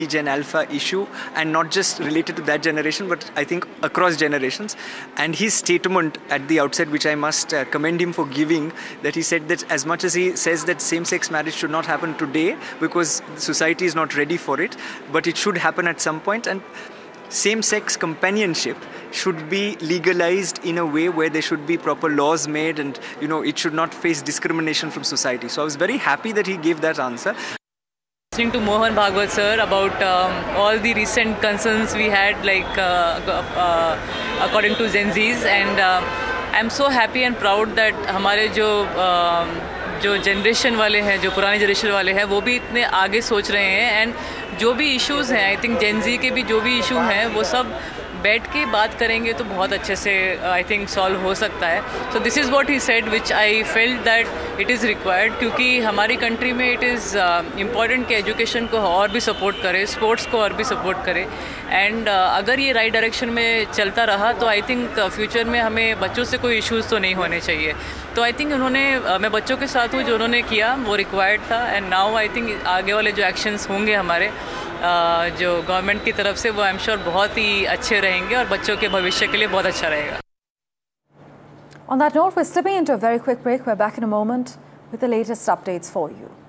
Gen Alpha issue, and not just related to that generation, but I think across generations. And his statement at the outset, which I must commend him for giving, that he said that as much as he says that same-sex marriage should not happen today because society is not ready for it, but it should happen at some point, and same-sex companionship should be legalized in a way where there should be proper laws made, and it should not face discrimination from society. So I was very happy that he gave that answer. Listening to Mohan Bhagwat sir about all the recent concerns we had, like according to Gen Zs, and I'm so happy and proud that हमारे जो generation वाले हैं, जो पुरानी generation वाले हैं, वो भी इतने आगे सोच रहे हैं, एंड जो भी इश्यूज़ हैं, आई थिंक जेन ज़ी के भी जो भी इशू हैं वो सब बैठ के बात करेंगे तो बहुत अच्छे से आई थिंक सॉल्व हो सकता है. So this is what he said which I felt that it is required, क्योंकि हमारी कंट्री में इट इज़ इम्पॉर्टेंट कि एजुकेशन को और भी सपोर्ट करे, स्पोर्ट्स को और भी सपोर्ट करे, एंड अगर ये राइट डायरेक्शन में चलता रहा तो आई थिंक फ्यूचर में हमें बच्चों से कोई इश्यूज़ तो नहीं होने चाहिए. तो आई थिंक उन्होंने मैं बच्चों के साथ हूँ, जो उन्होंने किया वो रिक्वायर्ड था, एंड नाउ आई थिंक आगे वाले जो एक्शंस होंगे हमारे जो गवर्नमेंट की तरफ से, वो आई एम श्योर बहुत ही अच्छे रहेंगे और बच्चों के भविष्य के लिए बहुत अच्छा रहेगा. On that note, we're slipping into a very quick break. We're back in a moment with the latest updates for you.